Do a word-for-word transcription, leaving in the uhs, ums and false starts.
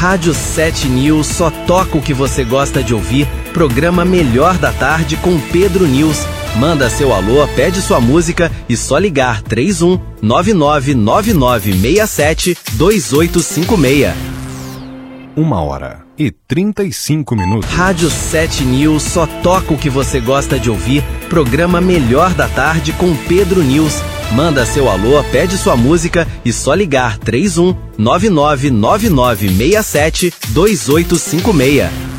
Rádio sete News só toca o que você gosta de ouvir. Programa Melhor da Tarde com Pedro News. Manda seu alô, pede sua música e só ligar três um nove nove nove nove seis sete dois oito cinco seis. Uma hora e trinta e cinco minutos. Rádio sete News só toca o que você gosta de ouvir. Programa Melhor da Tarde com Pedro News. Manda seu alô, pede sua música e só ligar três um nove nove nove nove seis sete dois oito cinco seis.